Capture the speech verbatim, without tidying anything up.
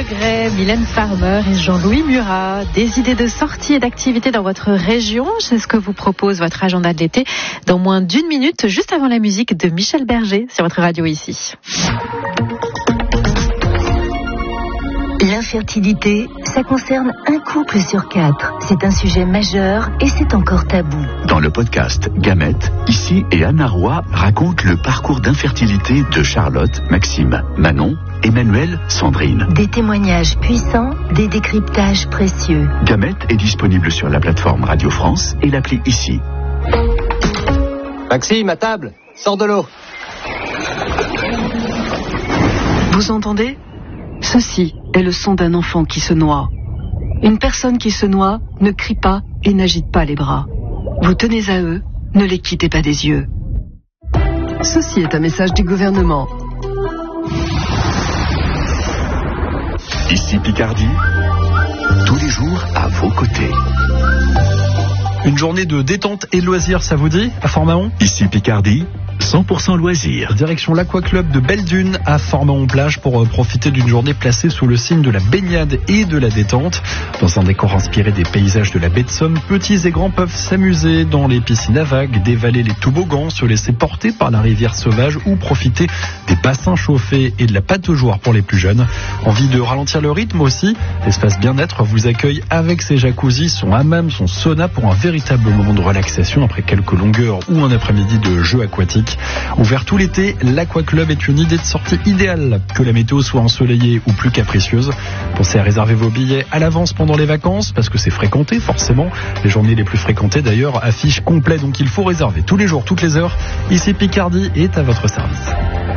Legret, Mylène Farmer et Jean-Louis Murat. Des idées de sortie et d'activités dans votre région, c'est ce que vous propose votre agenda de l'été dans moins d'une minute, juste avant la musique de Michel Berger sur votre radio ici. L'infertilité, ça concerne un couple sur quatre. C'est un sujet majeur et c'est encore tabou. Dans le podcast Gamètes, ici et Anna Roy raconte le parcours d'infertilité de Charlotte, Maxime, Manon, Emmanuel, Sandrine. Des témoignages puissants, des décryptages précieux. Gamètes est disponible sur la plateforme Radio France et l'appli ici. Maxime, à table, sors de l'eau. Vous entendez ? Ceci est le son d'un enfant qui se noie. Une personne qui se noie ne crie pas et n'agite pas les bras. Vous tenez à eux, ne les quittez pas des yeux. Ceci est un message du gouvernement. Ici Picardie, tous les jours à vos côtés. Une journée de détente et de loisirs, ça vous dit, à Fort-Mahon ? Ici Picardie, cent pour cent loisirs. Direction l'Aquaclub de Belle-Dune à Fort-Mahon-Plage pour profiter d'une journée placée sous le signe de la baignade et de la détente. Dans un décor inspiré des paysages de la baie de Somme, petits et grands peuvent s'amuser dans les piscines à vagues, dévaler les toboggans, se laisser porter par la rivière sauvage ou profiter des bassins chauffés et de la pataugeoire pour les plus jeunes. Envie de ralentir le rythme aussi ? L'espace bien-être vous accueille avec ses jacuzzis, son hammam, son sauna pour un véritable moment de relaxation après quelques longueurs ou un après-midi de jeux aquatiques. Ouvert tout l'été, l'Aquaclub est une idée de sortie idéale, que la météo soit ensoleillée ou plus capricieuse. Pensez à réserver vos billets à l'avance pendant les vacances, parce que c'est fréquenté forcément. Les journées les plus fréquentées d'ailleurs affichent complet, donc il faut réserver tous les jours, toutes les heures. Ici Picardie est à votre service.